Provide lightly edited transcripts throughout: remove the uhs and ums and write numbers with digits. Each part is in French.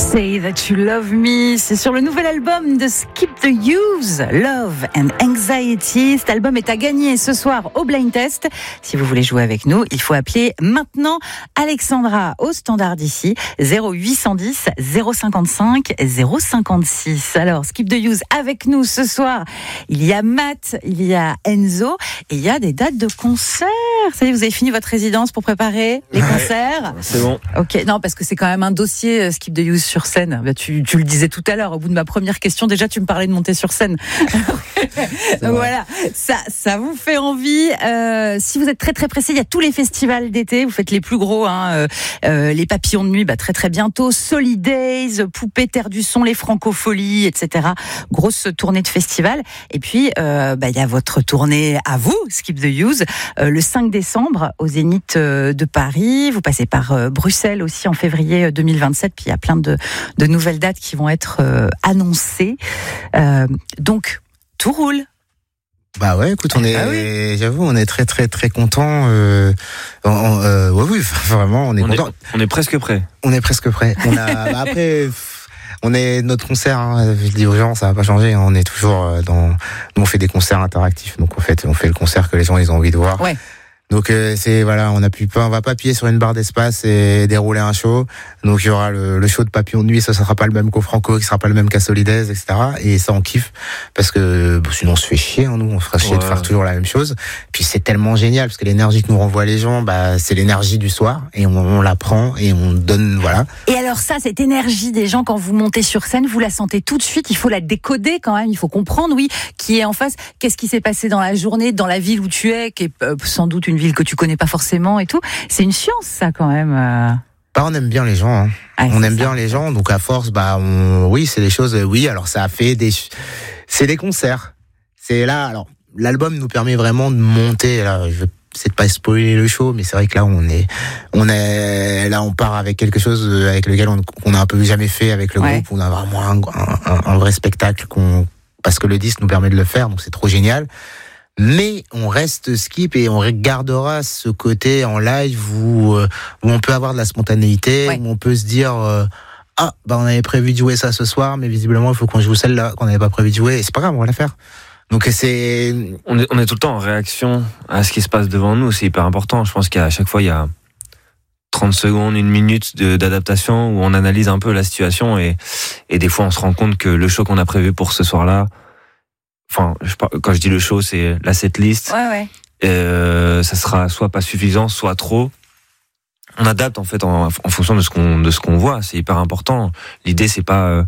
Say That You Love Me, c'est sur le nouvel album de Skip the Use, Love and Anxiety. Cet album est à gagner ce soir au Blind Test. Si vous voulez jouer avec nous, il faut appeler maintenant Alexandra au standard d'ici, 0810 055 056. Alors, Skip the Use avec nous ce soir. Il y a Matt, il y a Enzo et il y a des dates de concerts. Ça y est, vous avez fini votre résidence pour préparer les concerts? C'est bon. Ok, non, parce que c'est quand même un dossier Skip the Use sur scène. Tu le disais tout à l'heure, au bout de ma première question, déjà tu me parlais de monter sur scène. Voilà, ça vous fait envie. Si vous êtes très très pressé, il y a tous les festivals d'été. Vous faites les plus gros, les Papillons de nuit, très très bientôt. Solidays, Poupée Terre du Son, les Francofolies, etc. Grosse tournée de festival. Et puis il y a votre tournée à vous, Skip the Use, le 5 décembre au Zénith de Paris. Vous passez par Bruxelles aussi en février 2027. Puis il y a plein de nouvelles dates qui vont être annoncées. Donc tout roule. Bah ouais, écoute, j'avoue, on est très très très contents. Oui, vraiment, on est contents. On est presque prêt. On est presque prêt. Après, on est notre concert. Je dis aux gens, ça va pas changer. On est toujours nous on fait des concerts interactifs. Donc en fait, on fait le concert que les gens ils ont envie de voir. Ouais. Donc on va pas appuyer sur une barre d'espace et dérouler un show. Donc il y aura le show de Papillon de nuit, ça sera pas le même qu'au Franco, qui sera pas le même qu'à Solidays, etc. Et ça on kiffe parce que sinon on se fait chier, nous on fera chier de faire toujours la même chose. Puis c'est tellement génial parce que l'énergie que nous renvoient les gens, c'est l'énergie du soir et on la prend et on donne, voilà. Et alors ça, cette énergie des gens quand vous montez sur scène, vous la sentez tout de suite. Il faut la décoder quand même. Il faut comprendre, qui est en face. Qu'est-ce qui s'est passé dans la journée, dans la ville où tu es, qui est sans doute une ville que tu connais pas forcément et tout. C'est une science, ça, quand même. On aime bien les gens. On aime bien les gens, donc à force, c'est des choses. Oui, alors ça a fait c'est des concerts. C'est là. Alors l'album nous permet vraiment de monter. Là, je vais peut-être pas spoiler le show, mais c'est vrai que là on part avec quelque chose avec lequel on a un peu jamais fait avec le groupe. On a vraiment un vrai spectacle parce que le disque nous permet de le faire, donc c'est trop génial. Mais on reste Skip et on gardera ce côté en live où on peut avoir de la spontanéité, où on peut se dire on avait prévu de jouer ça ce soir, mais visiblement il faut qu'on joue celle-là qu'on n'avait pas prévu de jouer. Et c'est pas grave, on va la faire. Donc on est tout le temps en réaction à ce qui se passe devant nous. C'est hyper important. Je pense qu'à chaque fois il y a 30 secondes, 1 minute d'adaptation où on analyse un peu la situation et des fois on se rend compte que le show qu'on a prévu pour ce soir-là. Enfin, quand je dis le show, c'est la setlist. Ça sera soit pas suffisant, soit trop. On adapte en fait en fonction de ce qu'on voit. C'est hyper important. L'idée c'est pas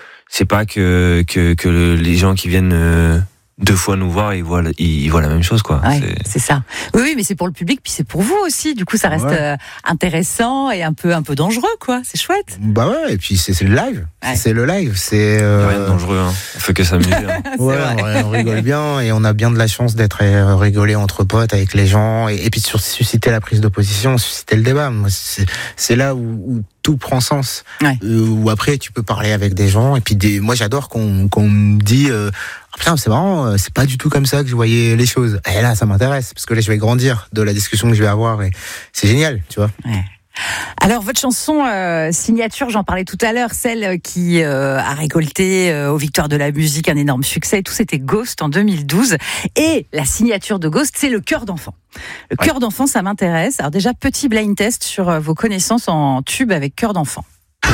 que les gens qui viennent 2 fois nous voir, ils voient la même chose, quoi. Ouais, c'est ça. Oui, mais c'est pour le public, puis c'est pour vous aussi. Du coup, ça reste intéressant et un peu dangereux, quoi. C'est chouette. Et puis c'est le live. Ouais. C'est le live. C'est rien de dangereux. On fait que s'amuser. On rigole bien et on a bien de la chance d'être rigolé entre potes avec les gens et puis de susciter la prise d'opposition, susciter le débat. Moi, c'est là où tout prend sens. Où après tu peux parler avec des gens et puis moi j'adore qu'on me dit putain, c'est marrant, c'est pas du tout comme ça que je voyais les choses. Et là, ça m'intéresse, parce que là, je vais grandir de la discussion que je vais avoir, et c'est génial, tu vois. Ouais. Alors, votre chanson signature, j'en parlais tout à l'heure, celle qui a récolté aux Victoires de la musique un énorme succès, et tout, c'était Ghost en 2012. Et la signature de Ghost, c'est le cœur d'enfant. Le cœur d'enfant, ça m'intéresse. Alors déjà, petit blind test sur vos connaissances en tube avec cœur d'enfant.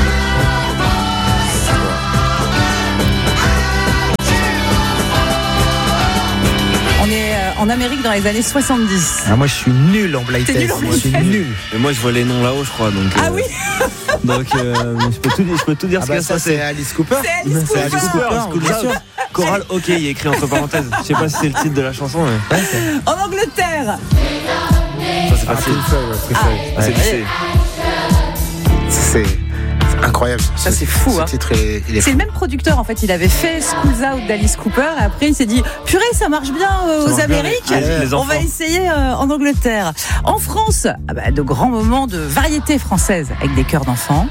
En Amérique dans les années 70. Moi je suis nul en blind test. Je suis nul. Mais moi je vois les noms là-haut, je crois. Donc, oui. Donc je peux tout dire. Ce que ça c'est Alice Cooper. C'est Alice Cooper. Bien sûr. Choral, ok, il est écrit entre parenthèses. Je sais pas si c'est le titre de la chanson. Mais... En Angleterre. Ça c'est facile. C'est incroyable. Ça c'est fou. Ce titre, il est c'est le même producteur en fait. Il avait fait Schools Out d'Alice Cooper et après il s'est dit purée ça marche bien aux Amériques. On va essayer en Angleterre. En France, de grands moments de variété française avec des chœurs d'enfants.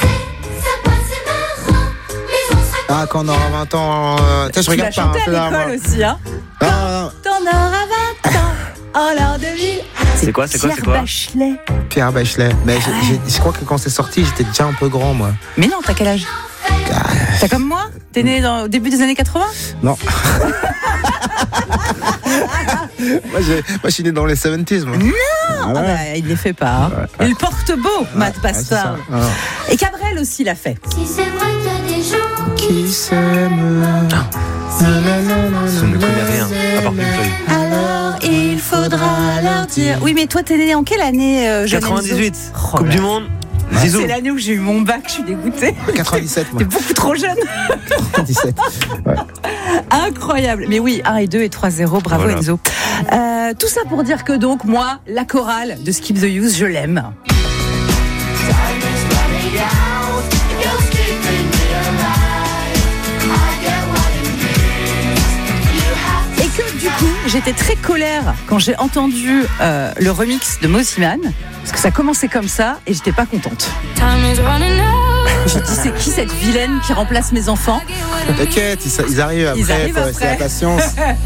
Quand on aura 20 ans, je tu regarde l'as chanté à l'école aussi, hein. Quand on aura 20 ans, en l'heure de vie. C'est quoi Pierre Bachelet. Pierre Bachelet. Mais je crois que quand c'est sorti, j'étais déjà un peu grand, moi. Mais non, t'as quel âge? T'as comme moi? T'es né au début des années 80? Non. moi, je suis né dans les 70s, moi. Non, bah, il les fait pas. Hein. Ouais. Il porte beau, Matt Bastard. Et Cabrel aussi l'a fait. Si c'est vrai qu'il y a des gens qui s'aiment. Ça ne connaît rien, à part Pink Floyd. Alors il faudra leur dire. Oui, mais toi, t'es né en quelle année, 98, Coupe du Monde. C'est l'année où j'ai eu mon bac, je suis dégoûtée. 97, moi. T'es beaucoup trop jeune. 97. Ouais. Incroyable. Mais oui, 1 et 2 et 3-0, bravo voilà. Enzo. Tout ça pour dire que donc, moi, la chorale de Skip the Use, je l'aime. Et que du coup, j'étais très colère quand j'ai entendu le remix de Mosiman. Parce que ça commençait comme ça et j'étais pas contente. Je dis c'est qui cette vilaine qui remplace mes enfants? T'inquiète, ils arrivent après. C'est la patience.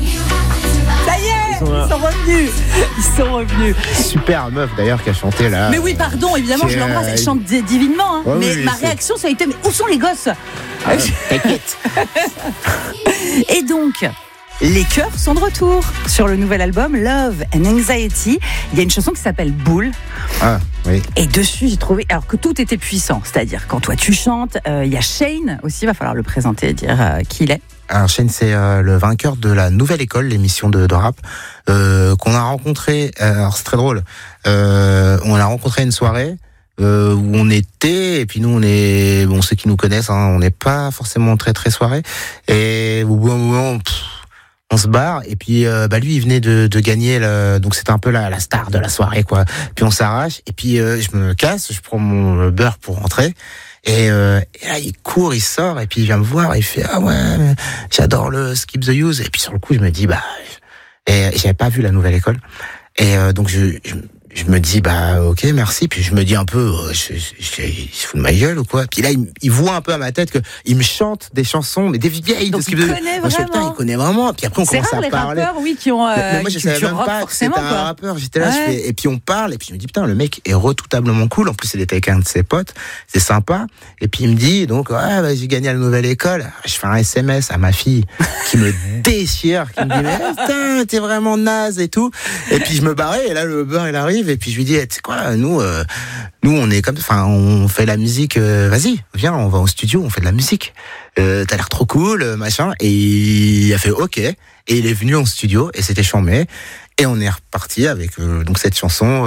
Ça y est, ils sont revenus. Super meuf d'ailleurs qui a chanté là. Mais oui, pardon, évidemment, je l'embrasse, elle chante divinement. Hein. Ouais, mais oui, ma réaction, ça a été, mais où sont les gosses? T'inquiète. Et donc, les chœurs sont de retour sur le nouvel album Love and Anxiety. Il y a une chanson qui s'appelle Bull. Ah, oui. Et dessus, j'ai trouvé alors que tout était puissant. C'est-à-dire, quand toi tu chantes, il y a Shane aussi, il va falloir le présenter et dire qui il est. Alors Shane, c'est le vainqueur de la Nouvelle École, l'émission de rap, qu'on a rencontré. Alors c'est très drôle. On l'a rencontré à une soirée. Où on était, et puis nous ceux qui nous connaissent, hein, on n'est pas forcément très très soirée. Et au bout d'un moment, on se barre, et puis lui il venait de gagner donc c'était un peu la star de la soirée quoi. Puis on s'arrache, et puis je me casse, je prends mon beurre pour rentrer, et là il court, il sort, et puis il vient me voir, et il fait ah ouais j'adore le Skip the Use, et puis sur le coup je me dis et j'avais pas vu la Nouvelle École, et donc je me dis ok merci, puis je me dis un peu il se fout de ma gueule ou quoi, puis là il voit un peu à ma tête que il me chante des chansons mais des vieilles donc il connaît vraiment. Il connaît vraiment, puis après on commence à parler. C'est rare les rappeurs qui ont mais moi je savais même pas que c'était un rappeur, j'étais là et puis on parle, et puis je me dis putain le mec est retoutablement cool, en plus il était avec un de ses potes, c'est sympa, et puis il me dit donc j'ai gagné à la Nouvelle École, je fais un SMS à ma fille qui me déchire, qui me dit mais putain t'es vraiment naze et tout, et puis je me barrais, et là le beurre il arrive, et puis je lui dis, tu sais quoi, nous on est comme, on fait la musique, vas-y, viens, on va au studio, on fait de la musique. T'as l'air trop cool, machin. Et il a fait ok, et il est venu en studio, et c'était chambé, et on est reparti avec donc cette chanson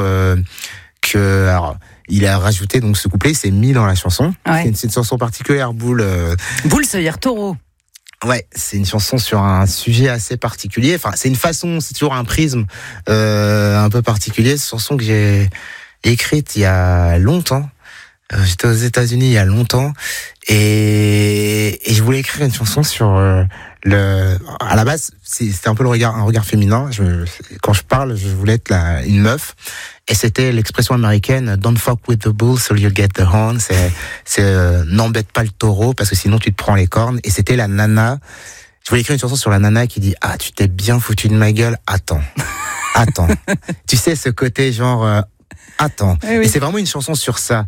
alors il a rajouté donc ce couplet, il s'est mis dans la chanson. Ouais. C'est une chanson particulière, Bull. Bull, ça veut dire taureau. Ouais, c'est une chanson sur un sujet assez particulier. Enfin, c'est une façon, c'est toujours un prisme un peu particulier. Cette chanson que j'ai écrite il y a longtemps. J'étais aux États-Unis il y a longtemps, et je voulais écrire une chanson sur à la base, c'était un peu un regard féminin. Quand je parle, je voulais être une meuf. Et c'était l'expression américaine "Don't fuck with the bull, so you'll get the horn". C'est n'embête pas le taureau parce que sinon tu te prends les cornes. Et c'était la nana. Je voulais écrire une chanson sur la nana qui dit ah tu t'es bien foutu de ma gueule. Attends. Tu sais ce côté genre attends. Oui. Et c'est vraiment une chanson sur ça,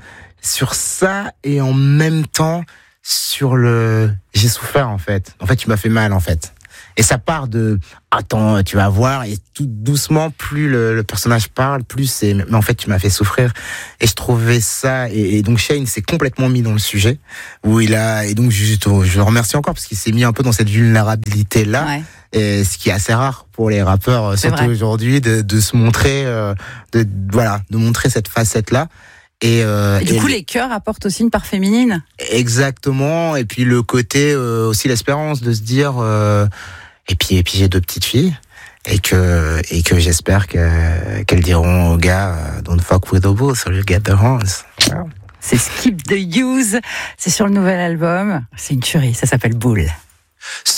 et en même temps sur j'ai souffert en fait. En fait tu m'as fait mal en fait. Et ça part de attends, tu vas voir, et tout doucement, plus le personnage parle, plus mais en fait tu m'as fait souffrir. Et je trouvais ça, et donc Shane s'est complètement mis dans le sujet, et donc je le remercie encore parce qu'il s'est mis un peu dans cette vulnérabilité là. Ouais. Et ce qui est assez rare pour les rappeurs, surtout aujourd'hui, de se montrer, de montrer cette facette là. Et du coup, les chœurs apportent aussi une part féminine. Exactement. Et puis le côté aussi l'espérance de se dire. Et puis j'ai 2 petites filles, et que j'espère qu'elles diront aux gars "Don't fuck with the bull, so you get the horns". Wow. C'est Skip the Use. C'est sur le nouvel album. C'est une tuerie. Ça s'appelle Bull.